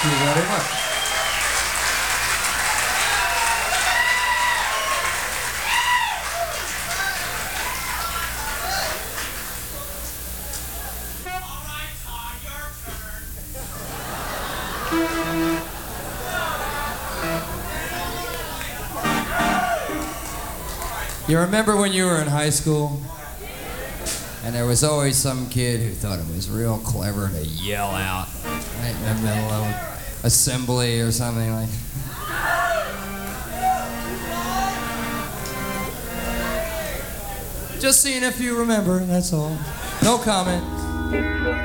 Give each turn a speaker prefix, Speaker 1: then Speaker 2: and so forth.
Speaker 1: you very much. You remember when you were in high school? And there was always some kid who thought it was real clever to yell out right in the middle of assembly or something like that. Just seeing if you remember, that's all. No comment.